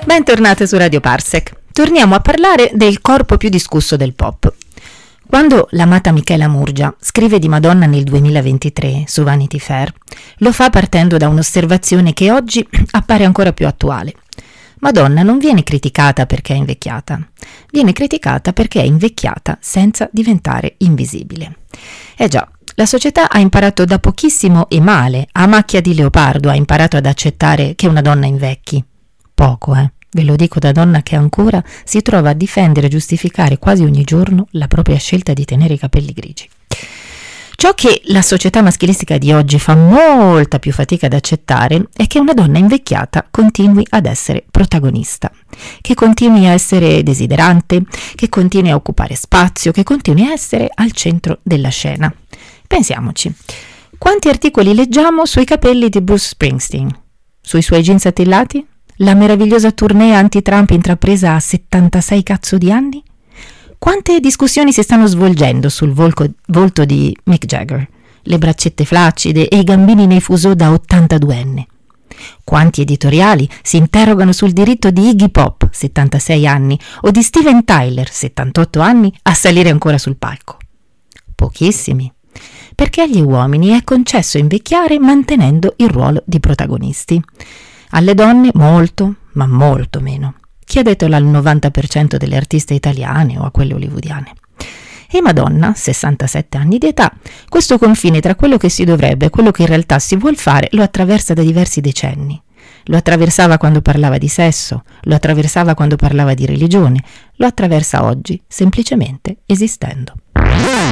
Bentornate su Radio Parsec. Torniamo a parlare del corpo più discusso del pop. Quando l'amata Michela Murgia scrive di Madonna nel 2023 su Vanity Fair, lo fa partendo da un'osservazione che oggi appare ancora più attuale. Madonna non viene criticata perché è invecchiata, viene criticata perché è invecchiata senza diventare invisibile. Già, la società ha imparato da pochissimo e male, a macchia di leopardo ha imparato ad accettare che una donna invecchi. Poco, ve lo dico da donna che ancora si trova a difendere e giustificare quasi ogni giorno la propria scelta di tenere i capelli grigi. Ciò che la società maschilistica di oggi fa molta più fatica ad accettare è che una donna invecchiata continui ad essere protagonista, che continui a essere desiderante, che continui a occupare spazio, che continui a essere al centro della scena. Pensiamoci, quanti articoli leggiamo sui capelli di Bruce Springsteen, sui suoi jeans attillati? La meravigliosa tournée anti-Trump intrapresa a 76 cazzo di anni? Quante discussioni si stanno svolgendo sul volto di Mick Jagger, le braccette flaccide e i gambini nei fuso da 82enne? Quanti editoriali si interrogano sul diritto di Iggy Pop, 76 anni, o di Steven Tyler, 78 anni, a salire ancora sul palco? Pochissimi, perché agli uomini è concesso invecchiare mantenendo il ruolo di protagonisti. Alle donne molto, ma molto meno. Chiedetelo al 90% delle artiste italiane o a quelle hollywoodiane. E Madonna, 67 anni di età, questo confine tra quello che si dovrebbe e quello che in realtà si vuol fare lo attraversa da diversi decenni. Lo attraversava quando parlava di sesso, lo attraversava quando parlava di religione, lo attraversa oggi semplicemente esistendo.